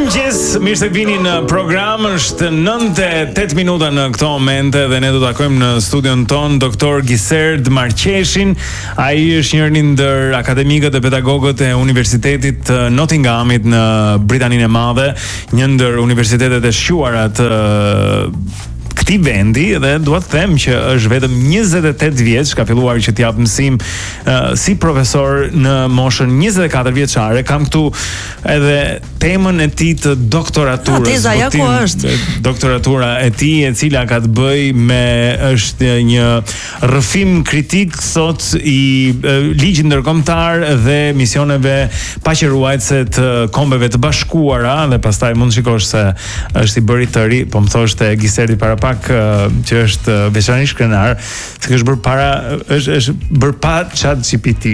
Mirëmëngjes, mirë se vini në program. Është 9:08 minuta në këto momente dhe ne do të takojmë në studion ton doktor Gjiserd Marqeshin. Ai është njëri ndër akademikët e pedagogët e Universitetit të Nottinghamit në Britaninë e Madhe, një ndër universitetet e shquara të këtij vendi, dhe dua të them që është vetëm 28 vjeç, ka filluar që t'jap mësim si profesor në moshën 24 vjeçare. Kam këtu edhe temën e tij të doktoraturës. Teza ja ku është. Doktoratura e tij, e cila ka të bëjë me është një rrëfim kritik sot i ligjit ndërkombëtar dhe misioneve paqëruajtëse të Kombeve të Bashkuara, dhe pastaj mund të shikosh se është i bëri të ri, po më thoshte Gjiserdi para që është veçanisht krenar, se është bërë para, është bërë pa ChatGPT.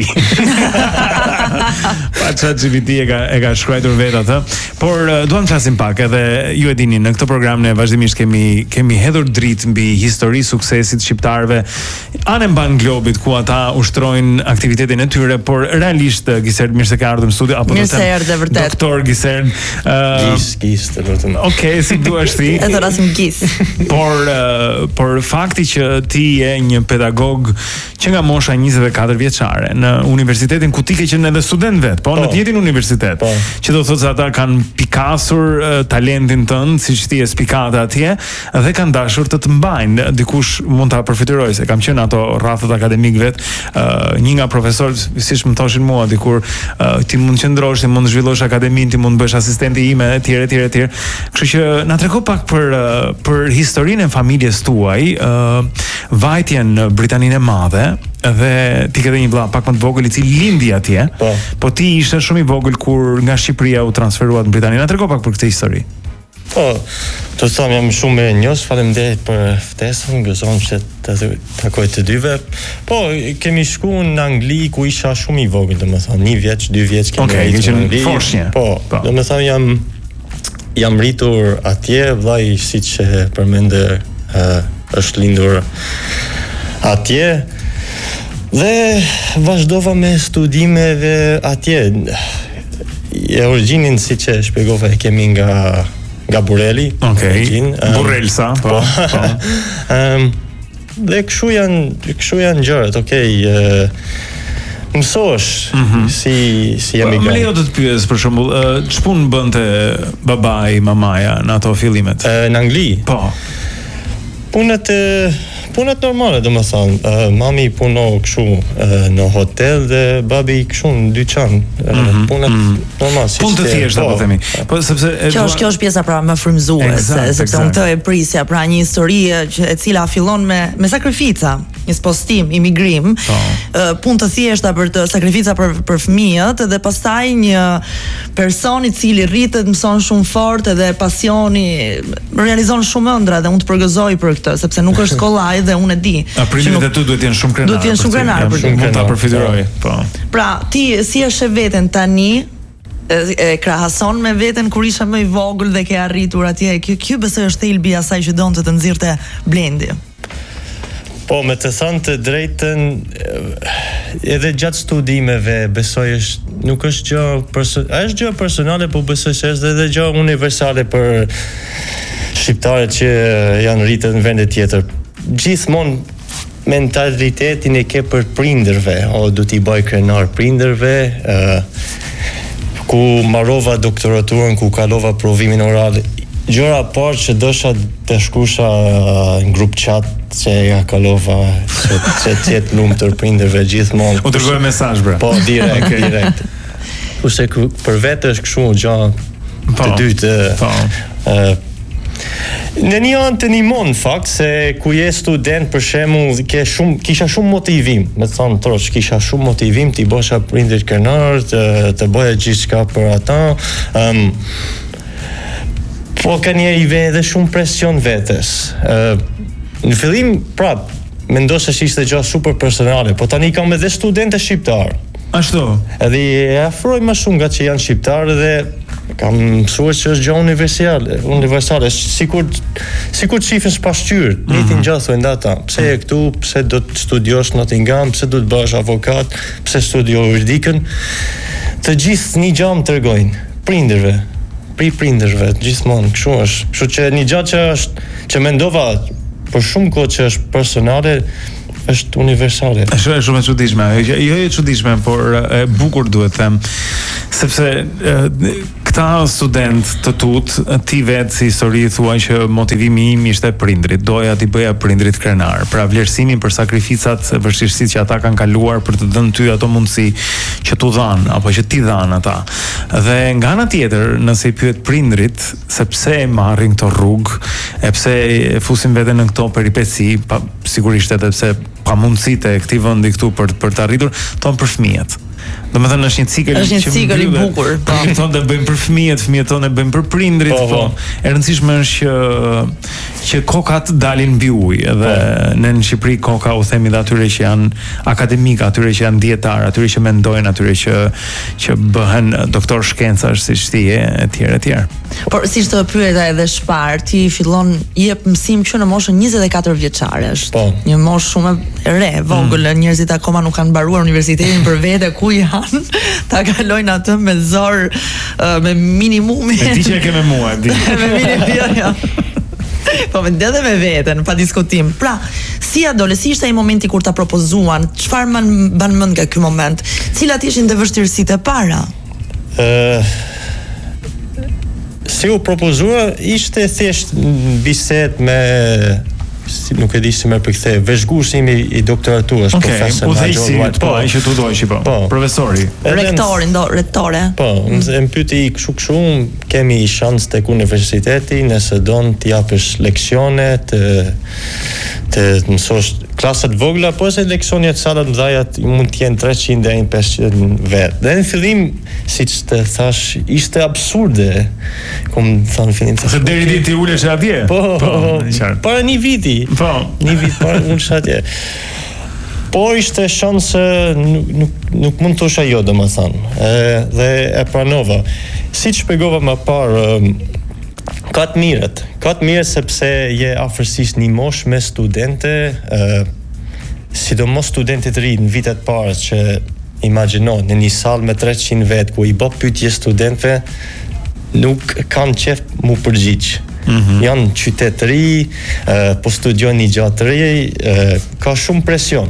Pa ChatGPT e ka shkruar vetë atë. Por duam të flasim pak, edhe ju e dini, në këtë program ne vazhdimisht kemi hedhur dritë mbi histori suksesit shqiptarëve anë mban globit, ku ata ushtrojnë aktivitetin e tyre, por realisht Gjiserd, mirë se ke ardhur në studio, apo mirë se erdhe vërtet. Doktor Gjiserd. Gis të lutem. Okej, si duash ti? E thorasim Gis. Por fakti që ti je një pedagog që nga mosha 24 vjeçare në universitetin ku ti ke qenë edhe student vet, po në të njëjtin universitet, që do të thotë se ata kanë pikasur talentin tënd, siç ti je spikate atje, dhe kanë dashur të mbajnë. Dikush mund ta përfitojë, se kam qenë ato rrafët akademik vet, një nga profesorët, siç më thoshin mua dikur, ti mund të qëndrosh, ti mund të zhvillosh akademinë, ti mund të bësh asistenti ime, etj. Kështu që na trego pak për historinë e familjes tuaj, vajtjen në Britaninë e Madhe, dhe ti ke një vëlla pak më të vogël i cili lindi atje, po ti ishe shumë i vogël kur nga Shqipëria u transferuat në Britani. Na trego pak për këtë histori. Po, të them jam shumë i njohur, faleminderit për ftesën, gëzon që të takoj të dyve. Po, kemi shkuar në Angli ku isha shumë i vogël, domethënë 1 vjeç, 2 vjeç kemi rritur në Angli. Po, domethënë jam rritur atje, vllai siç e përmendë është lindur atje dhe vazhdova me studimeve atje. E origjinin siç e shpjegova e kemi nga Bureli. Burrelsa, po. Dhe kështu janë gjërat, mësosh si emigrant. Më lejo të të pyes për shembull, ç'punë bënte babai, mamaja në ato fillimet? Në Angli? Po. Punët normale, domethënë, mami puno kështu në hotel dhe babi kështu në dyqan. Punët normale. Punë të thjeshta, po themi. Po sepse kjo është pjesa pra më frymëzuese, sepse unë këtë e prisja, pra një histori e cila fillon me sakrifica, një spostim, imigrim, punë të thjeshta për të sakrifica për fëmijët, dhe pastaj një person i cili rritet, mëson shumë fort, edhe pasioni realizon shumë ëndra, dhe unë të përgëzoj për këtë, sepse nuk është kollaj dhe unë e di. Prindërit e tu duhet të jenë shumë krenar. Duhet të jenë shumë krenar për mund ta përfitojë. Po. Pra, ti si e sheh veten tani, e krahason me veten kur isha më i vogël dhe ke arritur atje? Ky besoj është thelbi i asaj që donte të nxirrte Blendi. Po, me të thënë të drejtën, edhe gjatë studimeve besoj nuk është gjë personale, po besoj se është edhe gjë universale për shqiptarët që janë rritur në vende tjetër. Gjithmonë mentalitetin e ke për prindërve, du t'i bëj krenar prindërve, ku marrova doktoraturën, ku kalova provimin oral, gjëra parë që dësha të shkusha në grup chat që ja kalova, që t'jetë lumtur prindërve gjithmonë. U dërgoj mesazh bre. Po, direkt. Kurse për vetë është kështu gjë të dytë. Në një anë të ndihmon fakt se ku je student për shembull kisha shumë motivim, me thënë trosh, kisha shumë motivim t'i bësha prindërit krenar, të bëja gjithçka për ata. Po ka njeri edhe shumë presion vetes. Në fillim, prap, mendosha se ishte gjë super personale, po tani kam edhe studentë shqiptar. Ashtu. Edhe e afroj më shumë nga që janë shqiptarë dhe kam mësuar që është gjë universale, sikur të shifën pasqyrë, njëjtin gjë thonë ata. Pse je këtu, pse do të studiosh në Nottingham, pse do të bësh avokat, pse studio juridikën. Të gjithë një gjë më tregojnë, prindërve. prindërve gjithmonë, kështu është. Kështu që një gjatë që mendova për shumë kohë që është personale, është universale. Është shumë e çuditshme. Jo e çuditshme, por e bukur duhet të them, sepse këta student të tut, ti vetë si histori thua që motivimi im ishte prindrit, doja t'i bëja prindrit krenar, pra vlerësimin për sakrificat e vështirësitë që ata kanë kaluar për të dhënë ty ato mundësi që t'u dhan apo që ti dhan ata. Dhe nga ana tjetër, nëse i pyet prindrit se pse e marrin këto rrugë, e pse e fusin veten në këto peripeci, sigurisht edhe pse pa mundësitë e këtij vendi këtu për të arritur, ton për fëmijët. Domethënë është një cikël i bukur. Prindrit tonë bëjmë për fëmijët tonë bëjmë për prindrit, po. E rëndësishme është që kokat dalin mbi ujë, dhe ne në Shqipëri koka u themi dhe atyre që janë akademik, atyre që janë dietar, atyre që mendojnë, atyre që bëhen doktor shkencash siç ti je, etj. Por siç të pyeta edhe Shpar, ti fillon jep mësim që në moshën 24 vjeçare, është një moshë shumë e re, vogël, njerëzit akoma nuk kanë mbaruar universitetin për vete ku janë, ta kalojnë atë me zor, me minimumin. E di që e ke me mua, di. Me minimumin, jo. Po me dhe me veten, pa diskutim. Pra, si ishte ai momenti kur ta propozuan? Çfarë ban mend nga ky moment? Cilat ishin të vështirësitë e para? Si u propozua, ishte thjesht bisedë me, nuk e di si më përkthej, vëzhguesimi i doktoraturës, profesor Nigel White. Po, ai që tu doji, profesori. Rektore. Po, më pyeti kështu, kemi shans tek universiteti, nëse don të japësh leksione, të mësosh klasat vogla, po se leksionet sa të mëdha mund të jenë 300 deri në 500 vet. Dhe në fillim, siç të thash, ishte absurde. Kom thënë fillim se deri ditë ti ulesh atje. Po, para një viti. Po, një vit para ulesh atje. Po ishte shanse, nuk mund të thosha jo, domethënë. Dhe e pranova. Siç shpjegova më parë, ka të mirët sepse je afërsisht një moshë me studente, sidomos studentit rinj në vitet parë, që imagjino në një sallë me 300 vet ku i bë pyetje studentëve, nuk kanë qef mu përgjigj. Janë qytet ri, po studion një gjatë ri, ka shumë presion.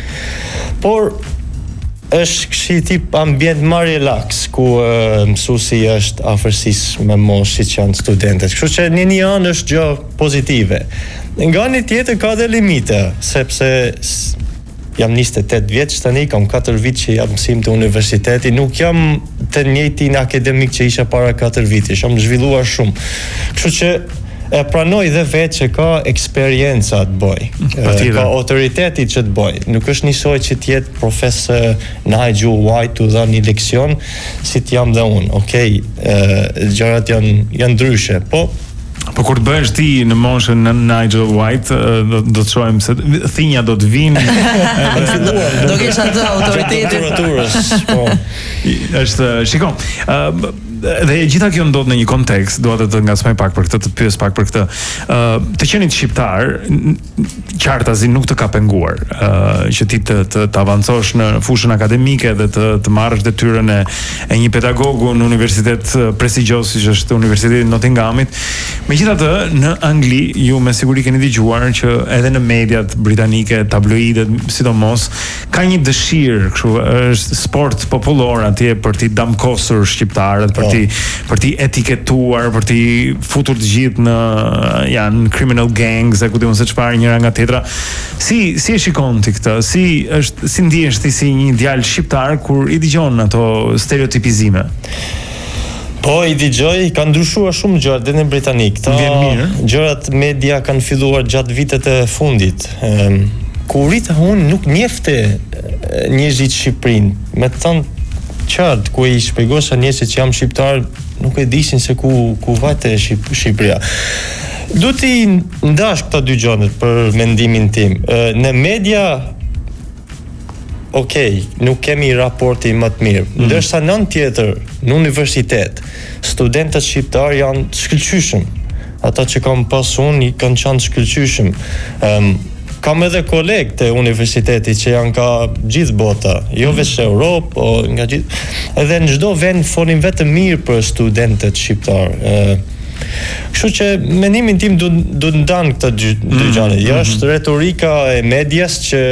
Por është kështu tip ambient më relax, ku mësuesi është afërsisht me moshë që janë studentët. Kështu që në një anë është gjë pozitive. Nga një tjetër ka dhe limite, sepse jam 28 vjeç tani, kam 4 vite që jam mësim të universiteti, nuk jam të njëjtin akademik që isha para 4 vitesh, jam zhvilluar shumë. Kështu që e pranoj dhe vetë që ka eksperjenca të bëj, ka autoriteti që të bëj. Nuk është njësoj që t'jetë profesor Nigel White të dha një leksion, si t'jam dhe unë. Okej, gjërat janë ndryshe, po kur të bëhesh ti në moshën në Nigel White, do të shohim se thinja do të vinë. Do kesh atë autoritetin. Po. Shikon, dhe gjitha kjo ndodh në një kontekst, dua të ngacmoj pak për këtë, të pyes pak për këtë. Të qenit shqiptar, qartazi nuk të ka penguar që ti të avancosh në fushën akademike dhe të marrësh detyrën e një pedagogu në universitet prestigjos, siç është Universiteti i Nottinghamit. Megjithatë, në Angli ju me siguri keni dëgjuar që edhe në mediat britanike, tabloidet sidomos, ka një dëshirë, kështu, është sport popullor atje për t'i damkosur shqiptarët, për t'i etiketuar, për t'i futur të gjithë në criminal gangs, e ku diun se çfarë njëra nga tjetra. Si e shikon ti këtë? Si ndihesh ti si një djalë shqiptar kur i dëgjon ato stereotipizime? Po, i dëgjoj, kanë ndryshuar shumë gjërat dhe në Britanik. Gjërat media kanë filluar gjatë vitet e fundit. Kur rita unë nuk njefte njerëzit Shqipërinë, me të thënë qartë, ku i shpjegosha njerëzit që jam shqiptar, nuk e dishin se ku vajte Shqipëria. Du t'i ndash këta dy gjërat për mendimin tim. Në media, nuk kemi raporti më të mirë. Ndërsa nën tjetër, në universitet, studentët shqiptar janë të shkëlqyshëm. Ata që kam pas unë, kanë qenë të shkëlqyshëm. kam edhe kolegë të universitetit që janë ka gjithë bota, jo vetëm Europë, po nga gjithë. Edhe në çdo vend folin vetëm mirë për studentët shqiptar. Kështu që mendimin tim do ndan këto dy gjëra. Jo është retorika e medias që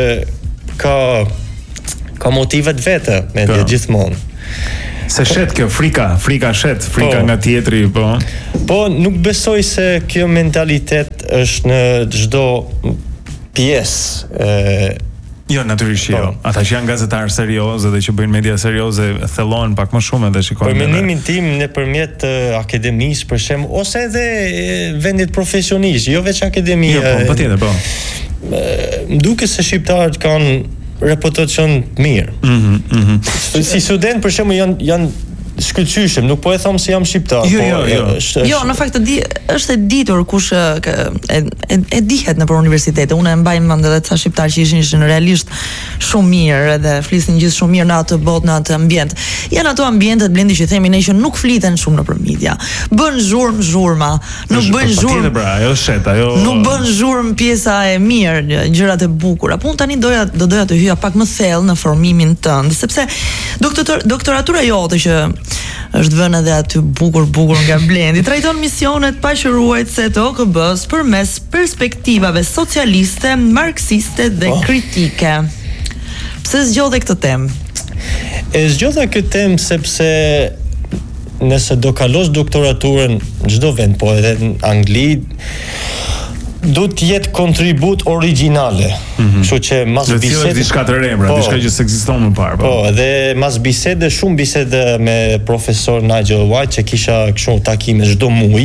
ka motivet vete media gjithmonë. Se shet kjo frika nga tjetri, po. Po nuk besoj se kjo mentalitet është në çdo pjesë Jo, natyrisht jo. Ata që janë gazetarë serioze dhe që bëjnë media serioze thellohen pak më shumë edhe shikojnë. Për mendimin tim nëpërmjet akademisë për shemb ose edhe vendit profesionisht, jo vetëm akademia. Jo, po patjetër, po. M'duket se shqiptarët kanë reputacion të mirë. Si student për shembull janë shkëlqyshëm, nuk po e them se jam shqiptar, Jo, në fakt është e ditur kush e dihet nëpër universitete. Unë e mbaj mend edhe ca shqiptarë që ishin realisht shumë mirë dhe flisin gjithë shumë mirë në atë botë, në atë ambient. Janë ato ambientet Blendi që themi ne që nuk fliten shumë nëpër media. Bën zhurma, nuk bën zhurmë. Nuk bën zhurmë pjesa e mirë, gjërat e bukura. Po unë tani do doja të hyja pak më thellë në formimin tënd, sepse doktoratura jote që është vënë edhe aty bukur nga Blendi, trajton misionet paqëruese të OKB-s përmes perspektivave socialiste, marksiste dhe kritike. Pse zgjodhe këtë temë? E zgjodha këtë temë sepse nëse do kalosh doktoraturën në çdo vend, po edhe në Angli, do të jetë kontribut origjinale. Kështu që mas bisede diçka të re, diçka që s'ekziston më parë. Po, edhe mas shumë bisede me profesor Nigel White që kisha kështu takime çdo muaj.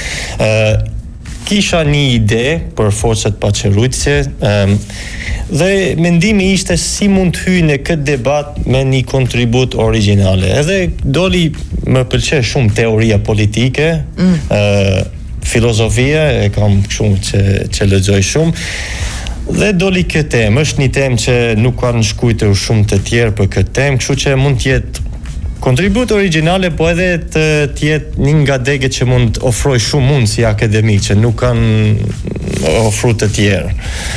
Kisha një ide për forcat paqëruese, dhe mendimi ishte si mund të hyj në këtë debat me një kontribut origjinale. Edhe doli më pëlqej shumë teoria politike, filozofia, e kam kështu që lexoj shumë. Dhe doli këtë temë, është një temë që nuk kanë shkruar shumë të tjerë për këtë temë, kështu që mund të jetë kontribut origjinale, po edhe të jetë një nga degët që mund të ofroj shumë mundësi akademike që nuk kanë ofruar të tjerë.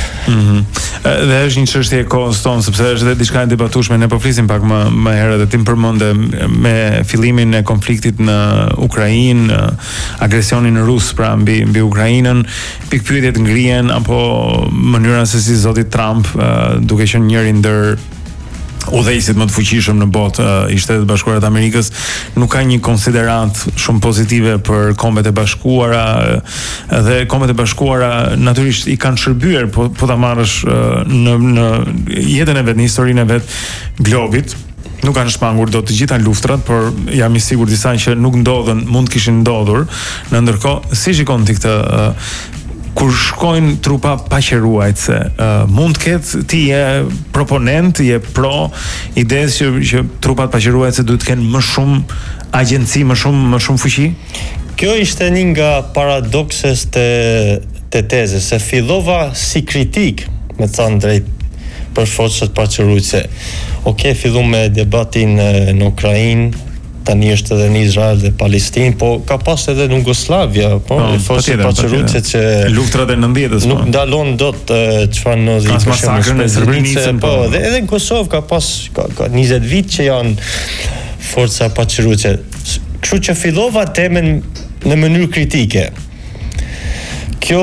Dhe është një çështje e kohës tonë, sepse është edhe diçka e debatueshme. Ne po flisim pak më herët dhe tim përmendë me fillimin e konfliktit në Ukrainë, agresionin rus pra mbi Ukrainën, pikpyetjet ngrihen apo mënyra se si zoti Trump, duke qenë njëri ndër udhëheqësit më të fuqishëm në botë i Shtetet Bashkuara të Amerikës, nuk ka një konsiderant shumë pozitive për Kombet e Bashkuara, dhe Kombet e Bashkuara natyrisht i kanë shërbyer, po ta marrësh në jetën e vet, në historinë e vet globit. Nuk kanë shpangur do të gjitha luftrat, por jam i sigurt disa që nuk ndodhen, mund të kishin ndodhur. Në ndërkohë, si shikon ti këtë kur shkojnë trupa paqëruese, mund të ketë, ti je proponent, je pro idesë që trupat paqëruese duhet të kenë më shumë agjenci, më shumë fuqi? Kjo ishte një nga paradokset të tezës, se fillova si kritik, me thënë drejt, për forcat paqëruese. Fillu me debatin në Ukrainë, tani është edhe në Izrael dhe Palestinë, po ka pas edhe në Jugoslavia, forcat paqëruese që luftrat e 90-s, nuk ndalon dot çfarë ndodhi për shembull në Srebrenicën, po edhe në Kosovë ka pas ka 20 vit që janë forca paqëruese. Kështu që fillova temën në mënyrë kritike. Kjo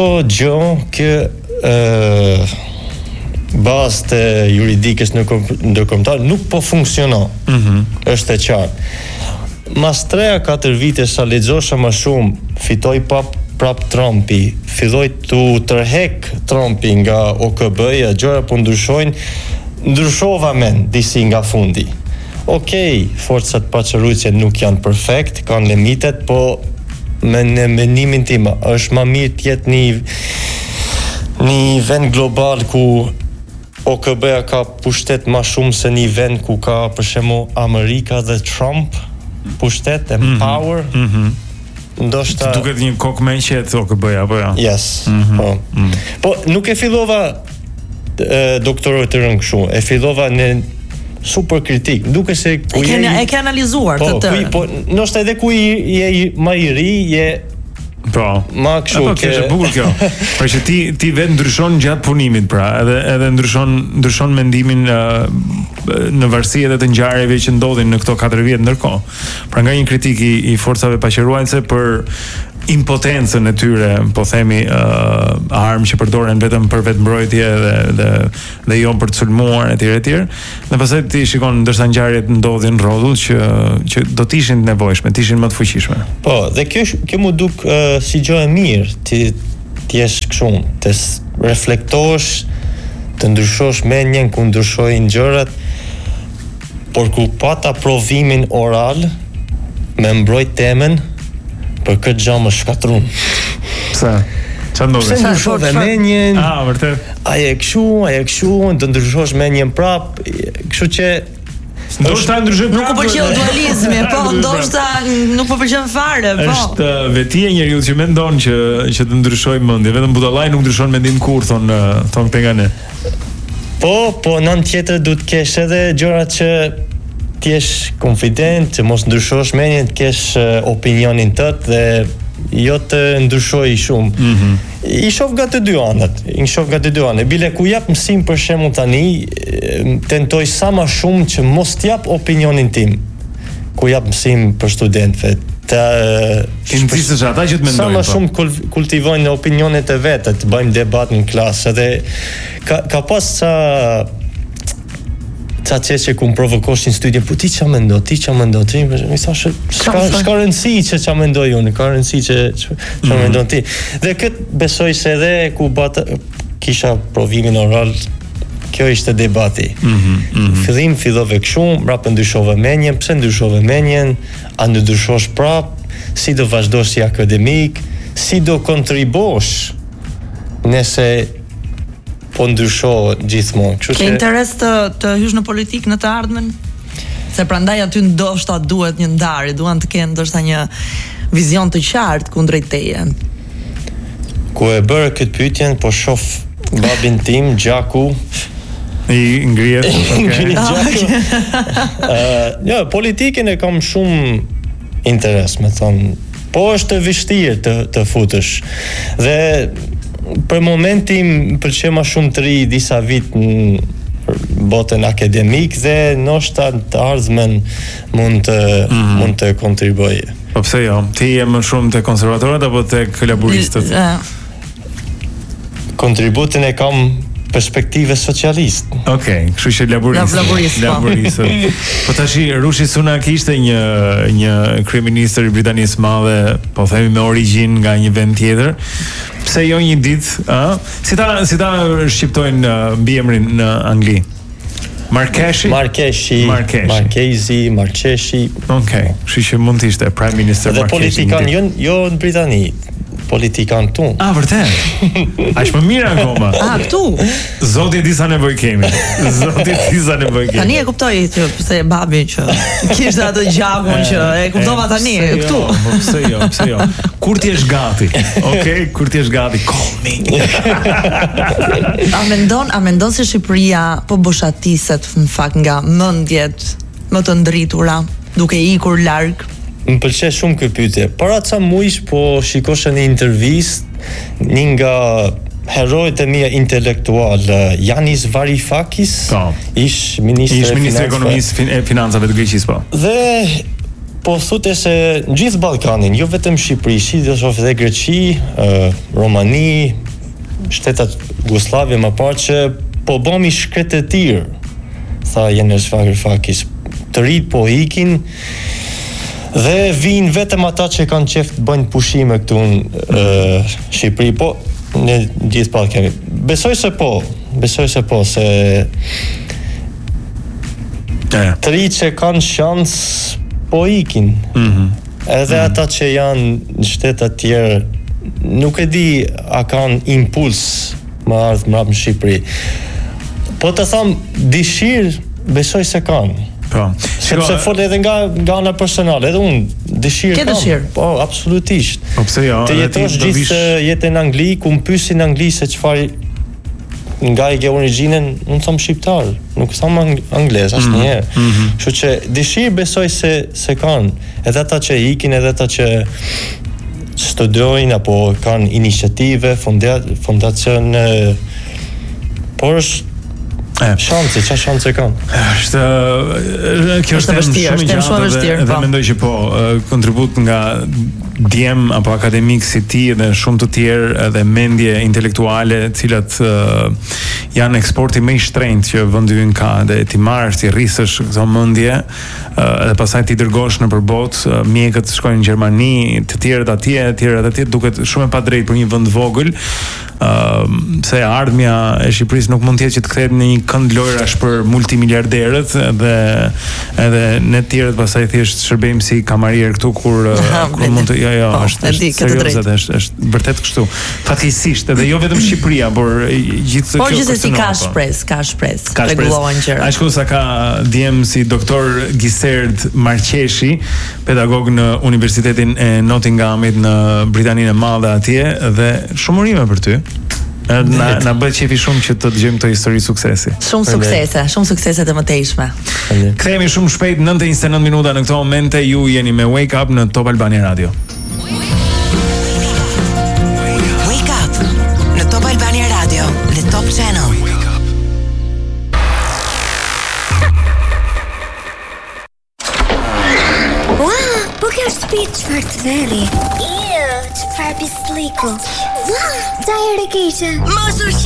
bazë të juridikës ndërkombëtare nuk po funksionon. Është e qartë. Mas 3-4 vite sa lexosha më shumë, fitoi prap Trumpi, filloi të tërhek Trumpi nga OKB-ja, gjëra po ndryshova mend disi nga fundi. Forcat paqëruese nuk janë perfekt, kanë limitet, po në mendimin tim është më mirë të jetë një vend global ku OKB-ja ka pushtet më shumë se një vend ku ka për shembull Amerika dhe Trump pushtet e power. Ndoshta duket një kokë më e qetë OKB-ja, apo jo? Yes. Po nuk e fillova doktorët të rënë kështu, e fillova në super kritik. Duke se e ke analizuar të tërë. Po ndoshta edhe ku je më i ri, je Po. Ma kështu që është bukur kjo. Pra që ti vetë ndryshon gjatë punimit, pra, edhe ndryshon mendimin në varësi edhe të ngjarjeve që ndodhin në këto 4 vjet ndërkohë. Pra nga një kritik i forcave paqëruese për impotencën e tyre, po themi, armë që përdoren vetëm për vetmbrojtje dhe jo për të sulmuar etj. Dhe pastaj ti shikon ndërsa ngjarjet ndodhin rrotull që do të ishin të nevojshme, të ishin më të fuqishme. Po, dhe kjo mu duk si gjë e mirë, ti jesh kështu, të reflektosh, të ndryshosh mendjen ku ndryshojnë gjërat, por ku pata provimin oral me mbrojt temën për këtë gjë më shkatrun. Pse? Çfarë ndodhi? Pse ndryshove mendjen? Vërtet. Ai e kështu, të ndryshosh mendjen prap, kështu që ndoshta ndryshoj prap. Nuk u pëlqeu dualizmi, po, ndoshta nuk po pëlqen fare, po. Është vetia e njeriu që mendon që të ndryshojë mendje, vetëm budallai nuk ndryshon mendim kur thon pejgamberi. Po, nën tjetër duhet të kesh edhe gjërat që ti jesh konfident, që mos ndryshosh mendjen, të kesh opinionin tët dhe jo të ndryshoj shumë. I shoh nga të dy anët. Bile ku jap mësim për shembull tani, tentoj sa më shumë që mos t'jap opinionin tim. Ku jap mësim për studentëve, ti nxisësh ata që të mendojnë. Sa më shumë kultivojnë opinionet e veta, të bëjmë debat në klasë, edhe ka pas ca që ku më provokoshin studje, po ti qa mendo, mi thash, s'ka rëndësi që qa mendoj unë, ka rëndësi që mendon ti. Dhe këtë besoj se edhe ku kisha provimin oral, kjo ishte debati. Fillim fillove kështu, mbrapa ndryshove mendjen, pse ndryshove mendjen, a ndryshosh prap, si do vazhdosh si akademik, si do kontribosh nëse po ndrysho gjithmonë. Ke interes të hysh në politikë në të ardhmen? Se prandaj aty ndoshta duhet një ndarje, duan të kenë ndoshta një vizion të qartë kundrejt teje. Ku e bërë këtë pyetjen, po shoh babin tim, Gjaku, i ngrihet. Gjaku. Jo, politikën e kam shumë interes, me thonë. Po është e vështirë të futesh. Dhe për momentin pëlqej më shumë të ri disa vit në botën akademik dhe ndoshta të ardhmen mund të kontribuojë. Po pse jo? Ti je më shumë te konservatorët apo tek laburistët? Kontributin e kam perspektive socialist. Okej, kështu që laburistët. Po tash Rishi Sunak ishte një kryeministër i Britanisë së Madhe, po themi me origjinë nga një vend tjetër. Pse jo një ditë, si ta shqiptojnë mbiemrin në Angli? Markeshi. Okej, kështu që mund të ishte Prime Minister Markeshi. Dhe politikan jo në Britani. Politikan tu. Vërtet? Aq më mirë akoma. Këtu. Zoti di sa nevojë kemi. Tani e kuptoj që pse babi që kishte atë gjakun që e kuptova tani këtu. Pse jo? Kur ti je gati? Okej, kur ti je gati, call me. A mendon se Shqipëria po boshatiset në fakt nga mendjet më të ndritura, duke ikur larg? Më pëlqej shumë kjo pyetje. Para ca muajsh po shikosha një intervistë një nga herojët e mia intelektual, Yanis Varoufakis, ish ministri i ekonomisë e financave të Greqisë, po. Dhe po thotë se në gjithë Ballkanin, jo vetëm Shqipëri, sidomos edhe Greqi, Romani, shtetat Jugosllavie më parë që po bëmi shkretëtir, tha Yanis Varoufakis. Të rit po ikin dhe vinë vetëm ata që kanë qef të bëjnë pushime këtu në Shqipëri, po në gjithë Ballkanin. Besoj se po, se të rit që kanë shans po ikin. Edhe ata që janë në shtetet tjerë, nuk e di a kanë impuls më ardhë mrap në Shqipëri. Po të tham, dëshirë, besoj se kanë. Sepse fol edhe nga ana personale, edhe unë dëshirë kam. Ke dëshirë? Po, absolutisht. Po pse jo? Të jetosh gjithë jetën në Angli, ku më pyesin në Angli se çfarë nga i ke origjinën, unë thom shqiptar, nuk thom anglez asnjëherë. Kështu që dëshirë besoj se kanë, edhe ata që ikin, edhe ata që studojnë apo kanë iniciative, fondacione, por është shanse kanë. Kjo është shumë e gjatë dhe mendoj që kontribut nga djem apo akademik si ti dhe shumë të tjerë edhe mendje intelektuale cilat janë eksporti më i shtrenjtë që vendi ynë ka dhe ti marrësh ti rrisësh këto mendje edhe pastaj ti dërgosh nëpër botë, mjekët shkojnë në Gjermani, të tjerët atje, duket shumë e padrejtë për një vend vogël. Se ardhmja e Shqipërisë nuk mund të jetë që të kthehet në një kënd lojrash për multimiliarderët dhe edhe ne të tjerët pastaj thjesht shërbejmë si kamarier këtu kur mund të është serioze, është vërtet kështu. Fatkeqësisht edhe jo vetëm Shqipëria, por gjithë kjo. Po gjithsesi ka shpresë. Rregullohen gjërat. Ashtu sa ka djem si doktor Giserd Marqeshi, pedagog në Universitetin e Nottinghamit në Britaninë e Madhe atje dhe shumë urime për ty. Na bëhet qefi shumë që të dëgjojmë këtë histori suksesi. Shumë suksese të mëtejshme. Kthehemi shumë shpejt 9:29 minuta në këto momente, ju jeni me Wake Up në Top Albania Radio. Wake Up në Top Albania Radio, the Top Channel. Wow, po kjo është shtëpi çfarë të veri. Çfarë bisliku. Wow, ta e rekeqe.